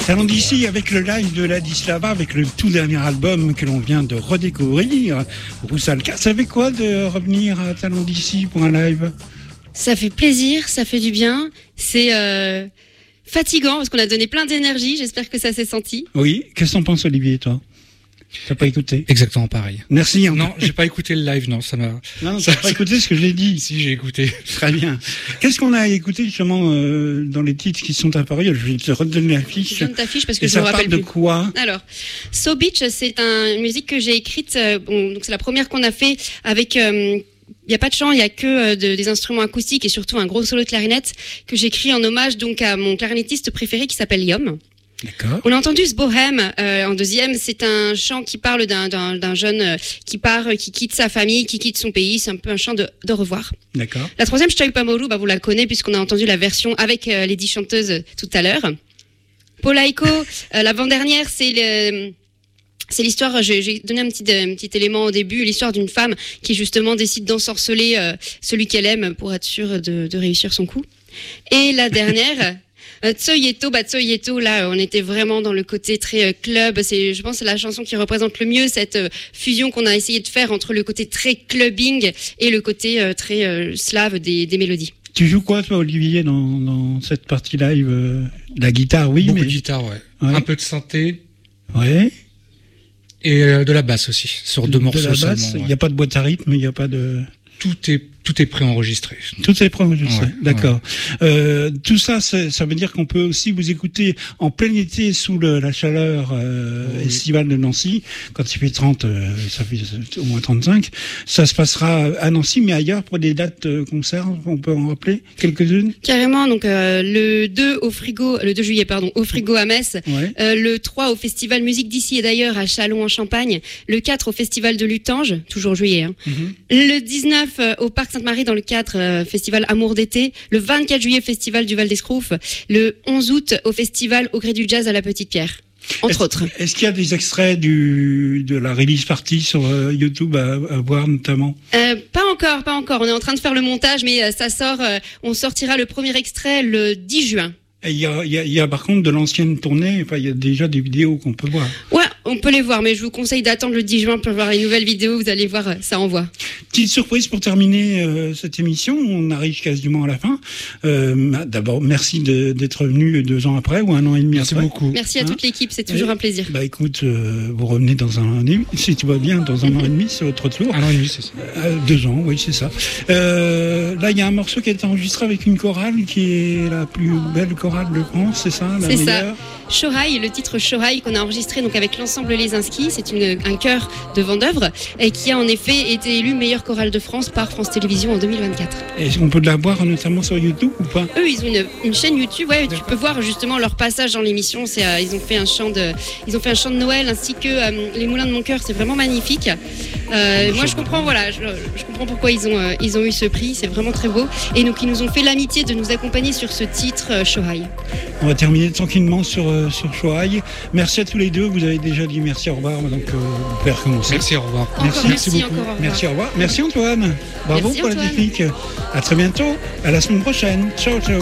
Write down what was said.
Talent d'ici avec le live de Ladislava, avec le tout dernier album que l'on vient de redécouvrir. Roussalka, ça fait quoi de revenir à Talent d'ici pour un live? Ça fait plaisir, ça fait du bien. C'est fatigant parce qu'on a donné plein d'énergie. J'espère que ça s'est senti. Oui, qu'est-ce que t'en penses, Olivier, toi? T'as pas écouté? Exactement pareil. Merci. Non, j'ai pas écouté le live, non, ça m'a... Non, t'as pas écouté ce que j'ai dit. Si, j'ai écouté. Très bien. Qu'est-ce qu'on a écouté justement dans les titres qui sont apparus? Je vais te redonner l'affiche. Je donne ta fiche parce que et je me rappelle plus. Ça parle de quoi? Alors, So Beach, c'est une musique que j'ai écrite. Donc c'est la première qu'on a fait avec. Il n'y a pas de chant, il n'y a que des instruments acoustiques et surtout un gros solo de clarinette que j'écris en hommage donc à mon clarinettiste préféré qui s'appelle Yom. D'accord. On a entendu ce bohème en deuxième. C'est un chant qui parle d'un jeune qui part, qui quitte sa famille, qui quitte son pays. C'est un peu un chant de revoir. D'accord. La troisième, Ch'tai Pamoru, vous la connaissez puisqu'on a entendu la version avec les 10 chanteuses tout à l'heure. Polaiko, l'avant-dernière, c'est l'histoire, j'ai donné un petit élément au début, l'histoire d'une femme qui justement décide d'ensorceler celui qu'elle aime pour être sûre de réussir son coup. Et la dernière... Tsoyeto, là, on était vraiment dans le côté très club. Je pense, c'est la chanson qui représente le mieux cette fusion qu'on a essayé de faire entre le côté très clubbing et le côté très slave des mélodies. Tu joues quoi, toi, Olivier, dans cette partie live? La guitare, oui. Beaucoup de guitare, ouais. Un peu de synthé. Ouais. Et de la basse aussi, sur 2 morceaux seulement. Il n'y a pas de boîte à rythme, il n'y a pas de... Tout est préenregistré. Tout est préenregistré, ouais, d'accord. Ouais. Tout ça, ça veut dire qu'on peut aussi vous écouter en plein été sous la chaleur estivale de Nancy. Quand il fait 30, ça fait au moins 35. Ça se passera à Nancy, mais ailleurs pour des dates concerts, on peut en rappeler quelques-unes? Carrément, donc le 2 juillet, au Frigo à Metz, ouais. Le 3 au Festival Musique d'ici et d'ailleurs à Châlons en Champagne, le 4 au Festival de Lutange, toujours juillet, hein. Le 19 au Parc Sainte-Marie dans le cadre Festival Amour d'été, le 24 juillet Festival du Val d'Escrouf, le 11 août au Festival au Gré du Jazz à la Petite Pierre, entre autres. Est-ce qu'il y a des extraits de la release party sur YouTube à voir notamment? Pas encore. On est en train de faire le montage, mais ça sort. On sortira le premier extrait le 10 juin. Il y a par contre de l'ancienne tournée, enfin il y a déjà des vidéos qu'on peut voir. Ouais, on peut les voir, mais je vous conseille d'attendre le 10 juin pour voir les nouvelles vidéos, vous allez voir, ça envoie. Petite surprise pour terminer cette émission, on arrive quasiment à la fin. D'abord, merci d'être venu 2 ans après, ou 1 an et demi après. Merci beaucoup. Merci à toute l'équipe, c'est toujours un plaisir. Bah écoute, vous revenez dans un an et demi, si tu vas bien, dans 1 an et demi, c'est votre retour. 1 an et demi, c'est ça. 2 ans, oui, c'est ça. Là, il y a un morceau qui a été enregistré avec une chorale qui est la plus belle chorale de France, c'est ça? C'est ça. Shorai, le titre Shorai qu'on a enregistré donc avec l'ensemble Lesinski, c'est un chœur de Vendeuvre et qui a en effet été élu meilleure chorale de France par France Télévisions en 2024. Est-ce qu'on peut la voir notamment sur YouTube ou pas? Eux, ils ont une chaîne YouTube, ouais, tu peux voir justement leur passage dans l'émission. Ils ont fait un chant de Noël ainsi que Les Moulins de mon cœur, c'est vraiment magnifique. Moi, je comprends, je comprends pourquoi ils ont eu ce prix, c'est vraiment très beau. Et donc, ils nous ont fait l'amitié de nous accompagner sur ce titre Shorai. On va terminer tranquillement sur Shorai. Merci à tous les deux. Vous avez déjà dit merci, au revoir. Donc, vous pouvez recommencer. Merci, au revoir. Merci beaucoup. Encore, merci, au revoir. Merci Antoine. Bravo merci, pour Antoine. La technique. À très bientôt. À la semaine prochaine. Ciao, ciao.